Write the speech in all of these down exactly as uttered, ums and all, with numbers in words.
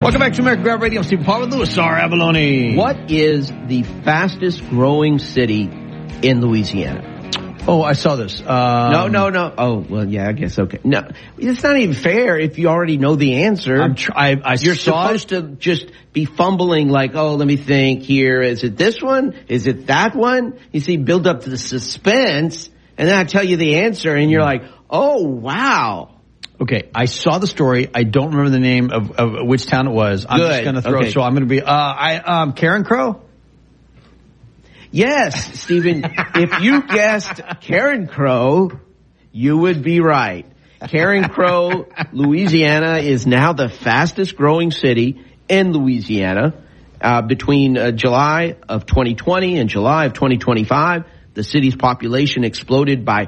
Welcome back to American Grab Radio. I'm Stephen Paul with Louis R. Abalone. What is the fastest growing city in Louisiana? Oh, I saw this. Um, no, no, no. Oh, well, yeah, I guess. Okay. No, it's not even fair if you already know the answer. I'm tr- I, I You're saw supposed it. to just be fumbling like, oh, let me think here. Is it this one? Is it that one? You see, build up to the suspense, and then I tell you the answer, and you're like, oh, wow. Okay, I saw the story. I don't remember the name of, of which town it was. I'm Good. just going to throw. Okay. So I'm going to be. Uh, I um, Karen Crow. Yes, Stephen. If you guessed Karen Crow, you would be right. Karen Crow, Louisiana, is now the fastest growing city in Louisiana. Uh, between uh, July of twenty twenty and July of twenty twenty-five, the city's population exploded by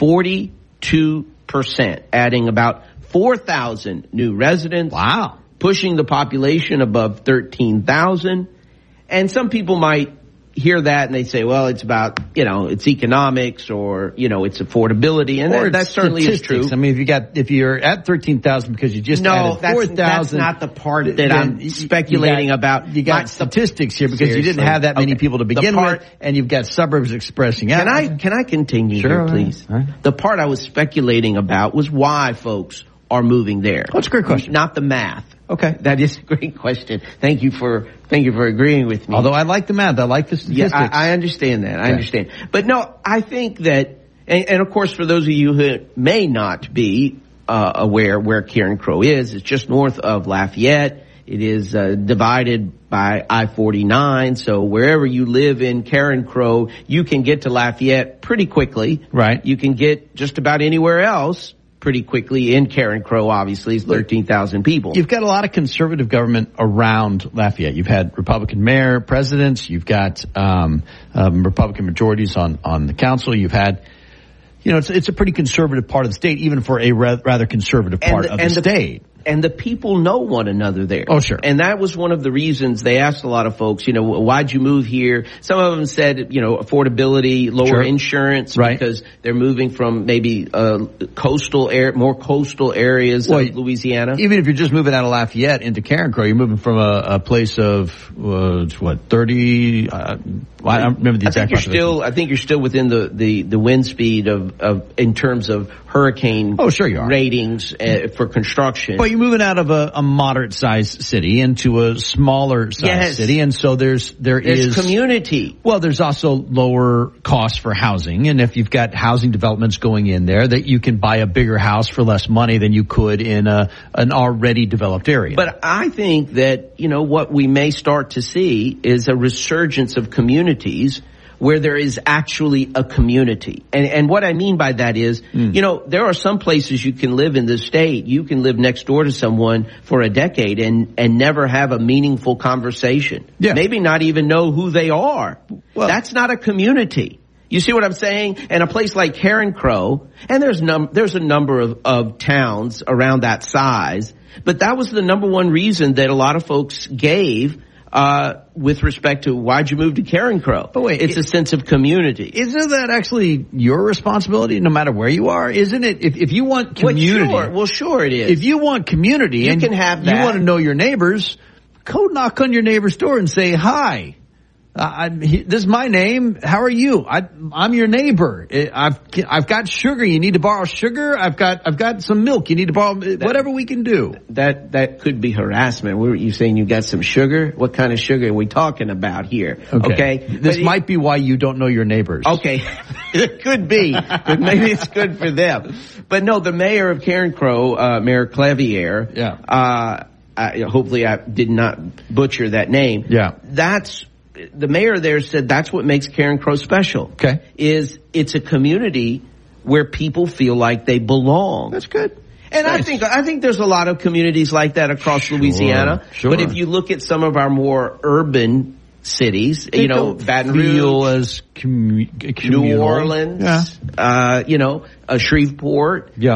forty-two percent, adding about four thousand new residents. Wow. Pushing the population above thirteen thousand. And some people might hear that and they say, well, it's about, you know, it's economics or, you know, it's affordability. And Or that, that certainly is true. I mean, if you got, if you're at thirteen thousand because you just No, added that's, four that's thousand. not the part that then I'm you- speculating you got, about. You got My- statistics here because you didn't Seriously. have that many Okay. people to The begin part- with, and you've got suburbs expressing out. Can I, can I continue Sure, here, all right. please? All right. The part I was speculating about was why folks are moving there. That's a great question. Not the math. Okay. That is a great question. Thank you for, thank you for agreeing with me. Although I like the math, I like the Yeah, statistics. I, I understand that. I Okay. understand. But no, I think that, and, and of course for those of you who may not be uh, aware where Karen Crow is, it's just north of Lafayette. It is uh, divided by I forty-nine. So wherever you live in Karen Crow, you can get to Lafayette pretty quickly. Right. You can get just about anywhere else pretty quickly in Karen Crow, obviously, is thirteen thousand people. You've got a lot of conservative government around Lafayette. You've had Republican mayor, presidents. You've got um, um, Republican majorities on, on the council. You've had, you know, it's it's a pretty conservative part of the state, even for a ra- rather conservative part the, of the, state. And the people know one another there. Oh, sure. And that was one of the reasons they asked a lot of folks, you know, why'd you move here? Some of them said, you know, affordability, lower Sure. insurance, Right. because they're moving from maybe uh, coastal air, more coastal areas Well, of Louisiana. Even if you're just moving out of Lafayette into Karen Crow, you're moving from a, a place of uh, what thirty. Uh, I don't remember the I exact. think you're population. still, I think you're still within the, the, the wind speed of, of, in terms of hurricane Oh, sure you are. ratings uh, for construction. But you're moving out of a, a moderate-sized city into a smaller-sized Yes. city, and so there's there There's is community. Well, there's also lower costs for housing, and if you've got housing developments going in there, that you can buy a bigger house for less money than you could in a an already developed area. But I think that, you know, what we may start to see is a resurgence of communities where there is actually a community. And, and what I mean by that is, mm. you know, there are some places you can live in this state. You can live next door to someone for a decade and, and never have a meaningful conversation. Yeah. Maybe not even know who they are. Well, that's not a community. You see what I'm saying? And a place like Karen Crow, and there's num- there's a number of, of towns around that size, but that was the number one reason that a lot of folks gave uh with respect to why'd you move to Karen Crow. But wait, it's it, a sense of community. Isn't that actually your responsibility no matter where you are? Isn't it? If, if you want community. Well, sure. Well, sure it is. If you want community you and can have that. You want to know your neighbors, go knock on your neighbor's door and say, hi. Uh, I'm, he, this is my name. How are you? I, I'm your neighbor. I've I've got sugar. You need to borrow sugar. I've got I've got some milk. You need to borrow that, whatever we can do. That that could be harassment. Were you saying you got some sugar? What kind of sugar are we talking about here? Okay, okay? This but might it, be why you don't know your neighbors. Okay, it could be, but maybe it's good for them. But no, the mayor of Karen Crow, uh, Mayor Clavier. Yeah. Uh, I, hopefully, I did not butcher that name. Yeah. That's. The mayor there said that's what makes Karen Crow special. Okay. Is it's a community where people feel like they belong. That's good. And nice. I think I think there's a lot of communities like that across sure, Louisiana. Sure. But if you look at some of our more urban cities, they you know, Baton feel Rouge, as commu- New Orleans, yeah. uh, you know, uh, Shreveport. Yeah.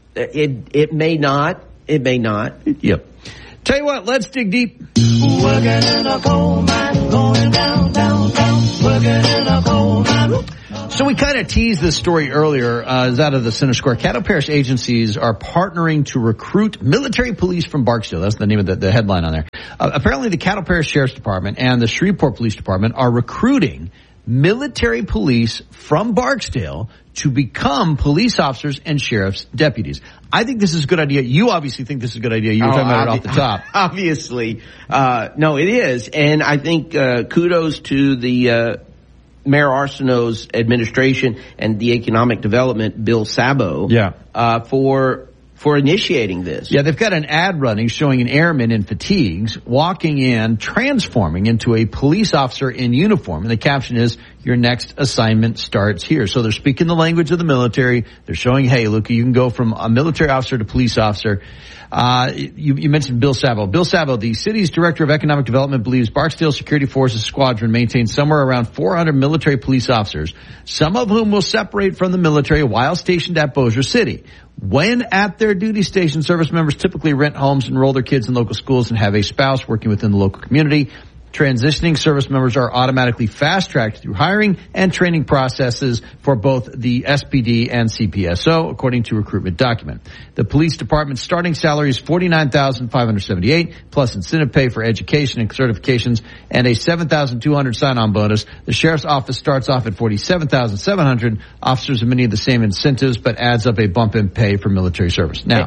It it may not. It may not. Yep. Tell you what, let's dig deep. Working in a coal mine, going down, down, down. Working in a coal mine. So we kind of teased this story earlier. Uh, it's out of the Center Square. Caddo Parish agencies are partnering to recruit military police from Barksdale. That's the name of the, the headline on there. Uh, apparently the Caddo Parish Sheriff's Department and the Shreveport Police Department are recruiting military police from Barksdale to become police officers and sheriff's deputies. I think this is a good idea. You obviously think this is a good idea. You were Oh, talking about obvi- it off the top. Obviously. Uh, no, it is. And I think, uh, kudos to the, uh, Mayor Arsenault's administration and the economic development, Bill Sabo. Yeah. Uh, for, for initiating this. Yeah, they've got an ad running showing an airman in fatigues walking in, transforming into a police officer in uniform. And the caption is, your next assignment starts here. So they're speaking the language of the military. They're showing, hey, look, you can go from a military officer to police officer. Uh, you, you mentioned Bill Sabo. Bill Sabo, the city's director of economic development, believes Barksdale Security Forces Squadron maintains somewhere around four hundred military police officers, some of whom will separate from the military while stationed at Bossier City. When at their duty station, service members typically rent homes, enroll their kids in local schools, and have a spouse working within the local community. Transitioning service members are automatically fast-tracked through hiring and training processes for both the S P D and C P S O, according to recruitment document. The police department's starting salary is forty-nine thousand five hundred seventy-eight dollars, plus incentive pay for education and certifications, and a seven thousand two hundred dollars sign-on bonus. The sheriff's office starts off at forty-seven thousand seven hundred dollars, offers many of the same incentives, but adds up a bump in pay for military service. Now,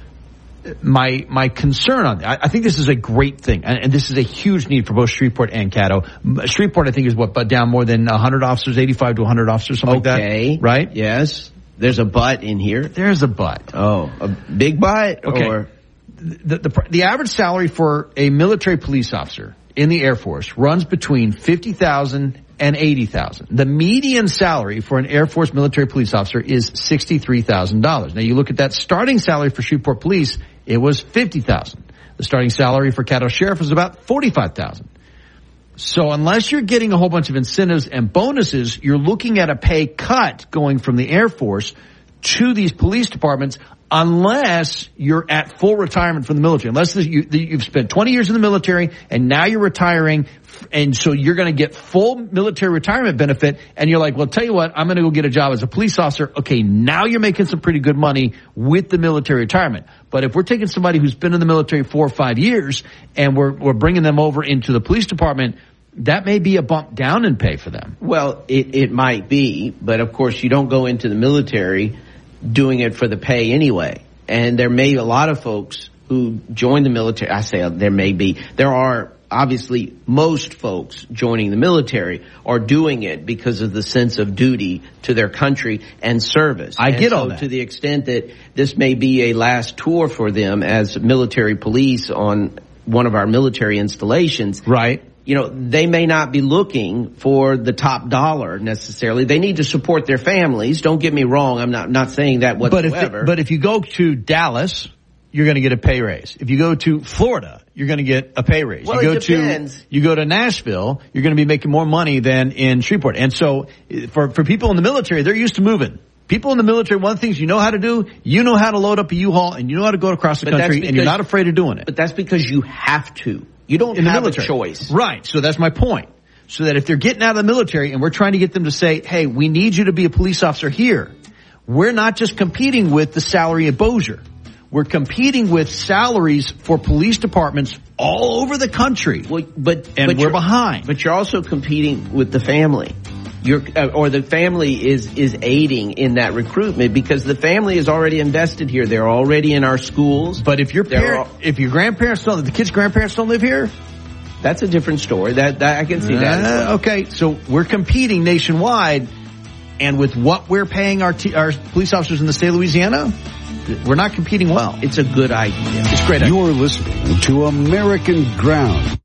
My my concern on I, I think this is a great thing, and, and this is a huge need for both Shreveport and Caddo. Shreveport, I think, is what, but down more than one hundred officers, eighty-five to one hundred officers, something Okay. like that, right? Yes. There's a but in here. There's a but. Oh, a big but? Okay. Or The, the the average salary for a military police officer in the Air Force runs between fifty thousand and eighty thousand. The median salary for an Air Force military police officer is sixty-three thousand dollars. Now you look at that starting salary for Shreveport Police, it was fifty thousand. The starting salary for Caddo Sheriff was about forty-five thousand. So unless you're getting a whole bunch of incentives and bonuses, you're looking at a pay cut going from the Air Force to these police departments, unless you're at full retirement from the military. Unless you, you've spent twenty years in the military and now you're retiring, and so you're going to get full military retirement benefit, and you're like, well, tell you what, I'm going to go get a job as a police officer. Okay, now you're making some pretty good money with the military retirement. But if we're taking somebody who's been in the military four or five years and we're we're bringing them over into the police department, that may be a bump down in pay for them. Well, it, it might be, but of course you don't go into the military doing it for the pay anyway. And there may be a lot of folks who join the military. I say there may be. There are obviously most folks joining the military are doing it because of the sense of duty to their country and service. I and get so all that. To the extent that this may be a last tour for them as military police on one of our military installations. Right. You know, they may not be looking for the top dollar necessarily. They need to support their families. Don't get me wrong. I'm not, not saying that whatsoever. But if, but if you go to Dallas, you're going to get a pay raise. If you go to Florida, you're going to get a pay raise. Well, you go it depends. to you go to Nashville, you're going to be making more money than in Shreveport. And so for for people in the military, they're used to moving. People in the military, one of the things you know how to do, you know how to load up a U-Haul and you know how to go across the But that's country, and you're because- not afraid of doing it. But that's because you have to. You don't In the have military. a choice. Right. So that's my point. So that if they're getting out of the military and we're trying to get them to say, hey, we need you to be a police officer here, we're not just competing with the salary at Bossier. We're competing with salaries for police departments all over the country. Well, but And but we're you're- behind. But you're also competing with the family. You're, uh, or the family is is aiding in that recruitment because the family is already invested here. They're already in our schools. But if your They're parent, all- if your grandparents don't, if the kids' grandparents don't live here, That's a different story. That, that I can see that. As well. Uh, okay, so we're competing nationwide, and with what we're paying our t- our police officers in the state of Louisiana, we're not competing well. It's a good idea. It's a great. idea. You're listening to American Ground.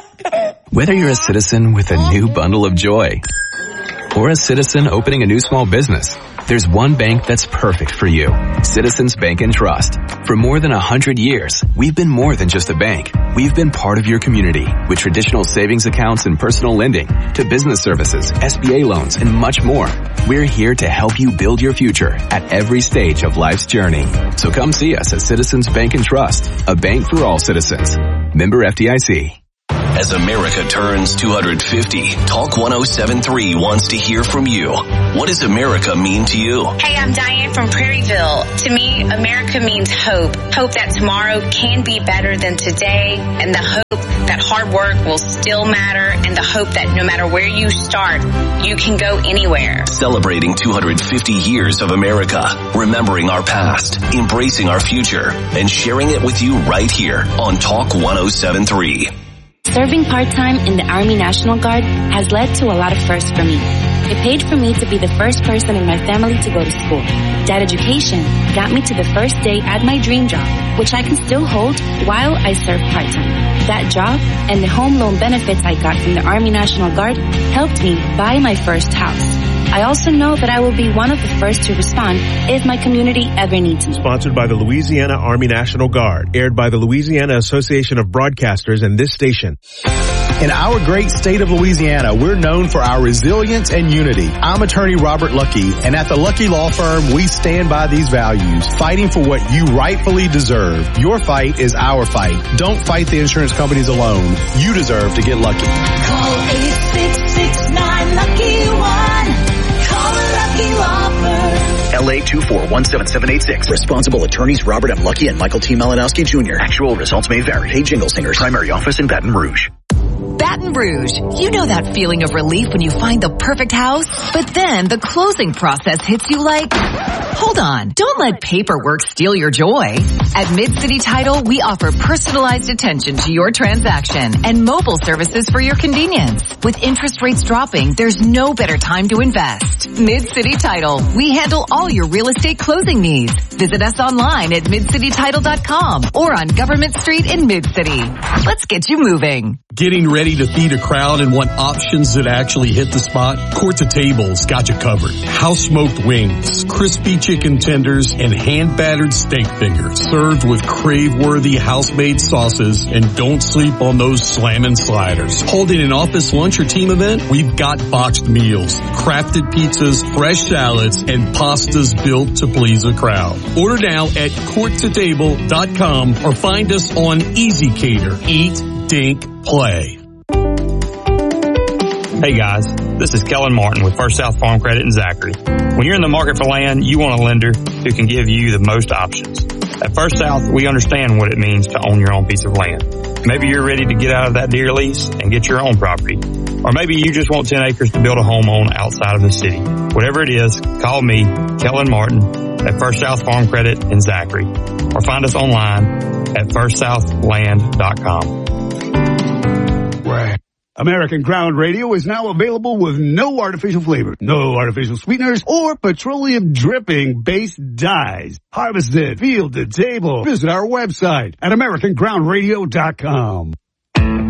Whether you're a citizen with a new bundle of joy or a citizen opening a new small business, there's one bank that's perfect for you. Citizens Bank and Trust. For more than a hundred years, we've been more than just a bank. We've been part of your community with traditional savings accounts and personal lending to business services, S B A loans, and much more. We're here to help you build your future at every stage of life's journey. So come see us at Citizens Bank and Trust, a bank for all citizens. Member F D I C. As America turns two hundred fifty, Talk one oh seven point three wants to hear from you. What does America mean to you? Hey, I'm Diane from Prairieville. To me, America means hope. Hope that tomorrow can be better than today, and the hope that hard work will still matter, and the hope that no matter where you start, you can go anywhere. Celebrating two hundred fifty years of America, remembering our past, embracing our future, and sharing it with you right here on Talk one oh seven point three. Serving part-time in the Army National Guard has led to a lot of firsts for me. It paid for me to be the first person in my family to go to school. That education got me to the first day at my dream job, which I can still hold while I serve part-time. That job and the home loan benefits I got from the Army National Guard helped me buy my first house. I also know that I will be one of the first to respond if my community ever needs me. Sponsored by the Louisiana Army National Guard. Aired by the Louisiana Association of Broadcasters and this station. In our great state of Louisiana, we're known for our resilience and unity. I'm attorney Robert Lucky, and at the Lucky Law Firm, we stand by these values, fighting for what you rightfully deserve. Your fight is our fight. Don't fight the insurance companies alone. You deserve to get lucky. Call eight six six nine lucky one. Call the Lucky Law Firm. L A two four one seven seven eight six. Responsible attorneys Robert M. Lucky and Michael T. Malinowski Junior Actual results may vary. Hey, Jingle Singers. Primary office in Baton Rouge. Baton Rouge. You know that feeling of relief when you find the perfect house? But then the closing process hits you like, hold on, don't let paperwork steal your joy. At Mid-City Title, we offer personalized attention to your transaction and mobile services for your convenience. With interest rates dropping, there's no better time to invest. Mid-City Title. We handle all your real estate closing needs. Visit us online at mid city title dot com or on Government Street in Mid-City. Let's get you moving. Getting ready to feed a crowd and want options that actually hit the spot? Court to Table's got you covered. House smoked wings, crispy chicken tenders, and hand battered steak fingers. Served with crave-worthy house-made sauces, and don't sleep on those slammin' sliders. Holding an office lunch or team event? We've got boxed meals, crafted pizzas, fresh salads, and pastas built to please a crowd. Order now at court to table dot com or find us on Easy Cater. Eat, Dink, Play. Hey guys, this is Kellen Martin with First South Farm Credit in Zachary. When you're in the market for land, you want a lender who can give you the most options. At First South, we understand what it means to own your own piece of land. Maybe you're ready to get out of that deer lease and get your own property. Or maybe you just want ten acres to build a home on outside of the city. Whatever it is, call me, Kellen Martin, at First South Farm Credit in Zachary. Or find us online at first south land dot com. American Ground Radio is now available with no artificial flavor, no artificial sweeteners, or petroleum dripping based dyes. Harvest it, field to table. Visit our website at american ground radio dot com.